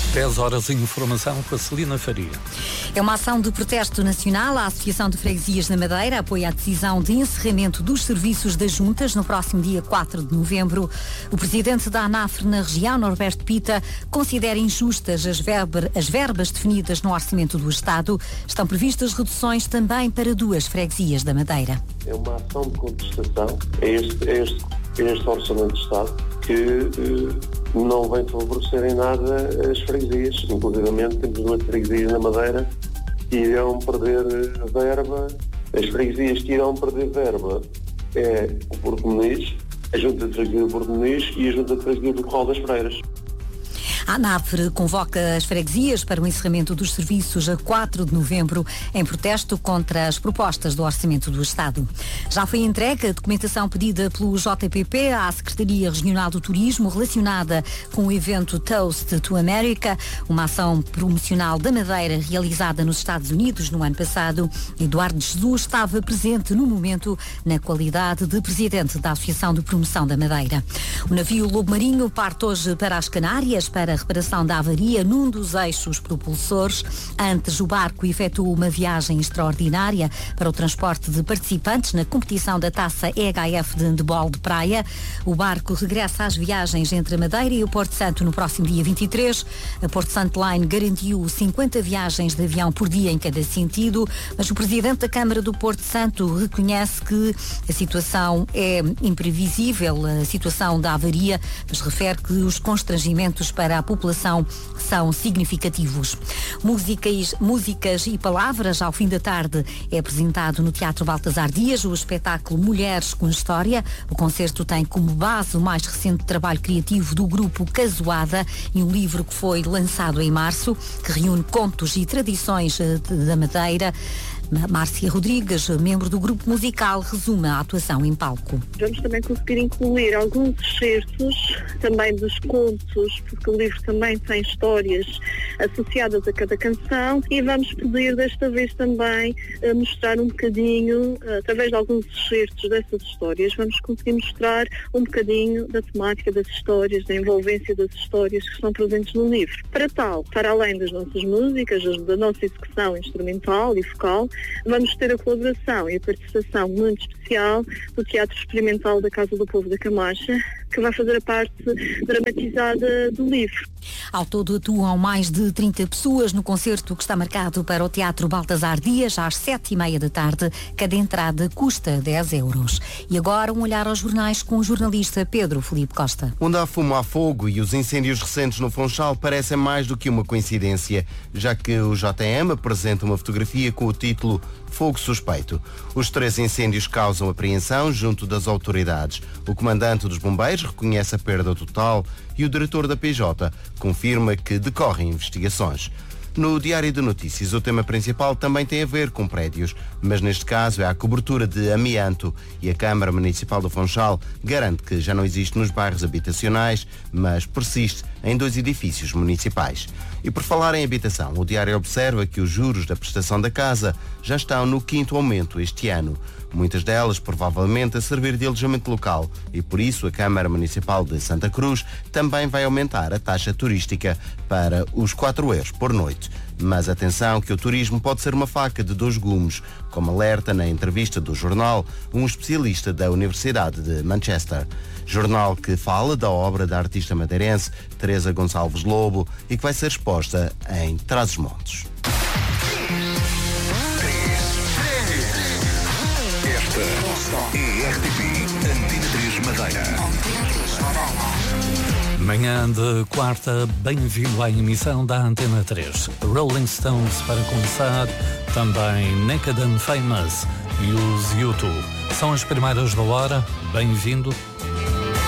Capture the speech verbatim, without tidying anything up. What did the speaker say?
dez horas em informação com a Celina Faria. É uma ação de protesto nacional. A Associação de Freguesias na Madeira apoia a decisão de encerramento dos serviços das juntas no próximo dia quatro de novembro. O presidente da ANAFRE na região, Norberto Pita, considera injustas as, verba, as verbas definidas no orçamento do Estado. Estão previstas reduções também para duas freguesias da Madeira. É uma ação de contestação a este, a este, a este orçamento de Estado que eh, não vem favorecer em nada as freguesias. Inclusivamente temos duas freguesias na Madeira que irão perder verba. As freguesias que irão perder verba é o Porto Muniz, a Junta de Freguesia do Porto Muniz e a Junta de Freguesia do Corral das Freiras. A ANAFRE convoca as freguesias para o encerramento dos serviços a quatro de novembro em protesto contra as propostas do Orçamento do Estado. Já foi entregue a documentação pedida pelo J P P à Secretaria Regional do Turismo relacionada com o evento Toast to America, uma ação promocional da Madeira realizada nos Estados Unidos no ano passado. Eduardo Jesus estava presente no momento na qualidade de presidente da Associação de Promoção da Madeira. O navio Lobo Marinho parte hoje para as Canárias para a reparação da avaria num dos eixos propulsores. Antes, o barco efetuou uma viagem extraordinária para o transporte de participantes na competição da Taça E H F de handebol de praia. O barco regressa às viagens entre a Madeira e o Porto Santo no próximo dia vinte e três. A Porto Santo Line garantiu cinquenta viagens de avião por dia em cada sentido, mas o presidente da Câmara do Porto Santo reconhece que a situação é imprevisível, a situação da avaria, mas refere que os constrangimentos para a população são significativos. Músicas, músicas e palavras ao fim da tarde é apresentado no Teatro Baltasar Dias o espetáculo Mulheres com História. O concerto tem como base o mais recente trabalho criativo do grupo Casoada e um livro que foi lançado em março, que reúne contos e tradições da Madeira. Márcia Rodrigues, membro do grupo musical, resume a atuação em palco. Vamos também conseguir incluir alguns excertos também dos contos, porque o livro também tem histórias associadas a cada canção, e vamos poder desta vez também uh, mostrar um bocadinho, uh, através de alguns excertos dessas histórias, vamos conseguir mostrar um bocadinho da temática das histórias, da envolvência das histórias que estão presentes no livro. Para tal, para além das nossas músicas, da nossa execução instrumental e vocal, vamos ter a colaboração e a participação muito especial do Teatro Experimental da Casa do Povo da Camacha, que vai fazer a parte dramatizada do livro. Ao todo atuam mais de trinta pessoas no concerto que está marcado para o Teatro Baltasar Dias às sete e meia da tarde. Cada entrada custa dez euros. E agora um olhar aos jornais com o jornalista Pedro Filipe Costa. Onde há fumo há fogo e os incêndios recentes no Funchal parecem mais do que uma coincidência, já que o J M apresenta uma fotografia com o título Fogo Suspeito. Os três incêndios causam apreensão junto das autoridades. O comandante dos bombeiros reconhece a perda total e o diretor da P J confirma que decorrem investigações. No Diário de Notícias, o tema principal também tem a ver com prédios, mas neste caso é a cobertura de amianto, e a Câmara Municipal do Funchal garante que já não existe nos bairros habitacionais, mas persiste em dois edifícios municipais. E por falar em habitação, o Diário observa que os juros da prestação da casa já estão no quinto aumento este ano. Muitas delas provavelmente a servir de alojamento local, e por isso a Câmara Municipal de Santa Cruz também vai aumentar a taxa turística para os quatro euros por noite. Mas atenção que o turismo pode ser uma faca de dois gumes, como alerta na entrevista do jornal um especialista da Universidade de Manchester. Jornal que fala da obra da artista madeirense Teresa Gonçalves Lobo e que vai ser exposta em Trás-os-Montes. Esta é R T P Antena três Madeira. Manhã de quarta, bem-vindo à emissão da Antena três. Rolling Stones para começar, também Naked and Famous e os YouTube. São as primeiras da hora, bem-vindo.